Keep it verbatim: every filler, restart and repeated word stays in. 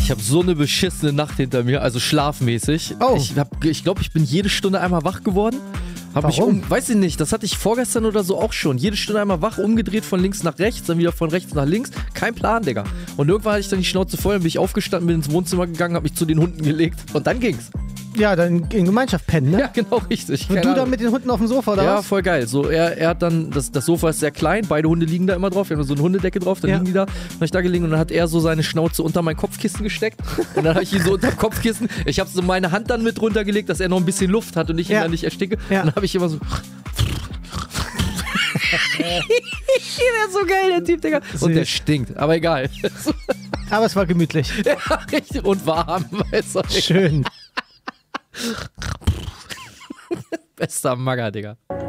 Ich habe so eine beschissene Nacht hinter mir, also schlafmäßig. Oh. Ich glaube, ich, glaub, ich bin jede Stunde einmal wach geworden. Hab mich Warum? um, weiß ich nicht, das hatte ich vorgestern oder so auch schon. Jede Stunde einmal wach, umgedreht von links nach rechts, dann wieder von rechts nach links. Kein Plan, Digga. Und irgendwann hatte ich dann die Schnauze voll, dann bin ich aufgestanden, bin ins Wohnzimmer gegangen, hab mich zu den Hunden gelegt und dann ging's. Ja, dann in Gemeinschaft pennen, ne? Ja, genau, richtig. Und Keine du Ahnung. dann mit den Hunden auf dem Sofa, oder Ja, was? voll geil. So, er, er hat dann, das, das Sofa ist sehr klein, beide Hunde liegen da immer drauf, wir haben so eine Hundedecke drauf, dann Ja. liegen die da, dann hab ich da gelegen und dann hat er so seine Schnauze unter mein Kopfkissen gesteckt und dann habe ich ihn so unter Kopfkissen, ich habe so meine Hand dann mit runtergelegt, dass er noch ein bisschen Luft hat und ich ihn Ja. dann nicht ersticke. Ja. Und dann habe ich immer so... Der ist so geil, der Typ, Digga. Und der stinkt, aber egal. Aber es war gemütlich. Ja, richtig. Und warm, weißt du. Schön. Bester Magger, Digga.